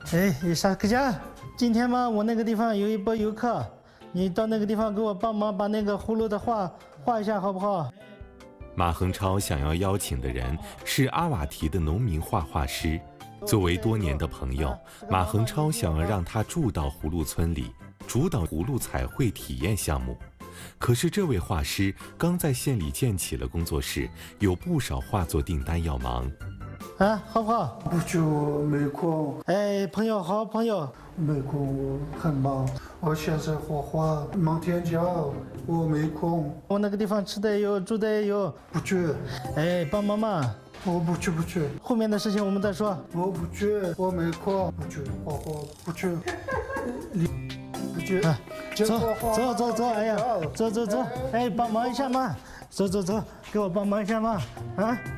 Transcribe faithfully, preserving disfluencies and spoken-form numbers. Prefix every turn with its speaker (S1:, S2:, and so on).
S1: 哎，傻克家，今天嘛，我那个地方有一波游客，你到那个地方给我帮忙把那个葫芦的画画一下，好不好？
S2: 马恒超想要邀请的人是阿瓦提的农民画画师。作为多年的朋友，马恒超想要让他住到葫芦村里，主导葫芦彩绘体验项目。可是这位画师刚在县里建起了工作室，有不少画作订单要忙。
S1: 啊，好不好？
S3: 不就没空。
S1: 哎，朋友，好朋友。
S3: 没空，我很忙。我现在画画，忙天脚，我没空。
S1: 我那个地方吃的也有，住的也有。
S3: 不去。
S1: 哎，帮忙嘛。
S3: 我不去，不去。
S1: 后面的事情我们再说。
S3: 我不去，我没空。不去画画，不去。你不去。
S1: 啊，走走走走，哎呀，走走走，哎，帮忙一下嘛。走走走，给我帮忙一下嘛，啊。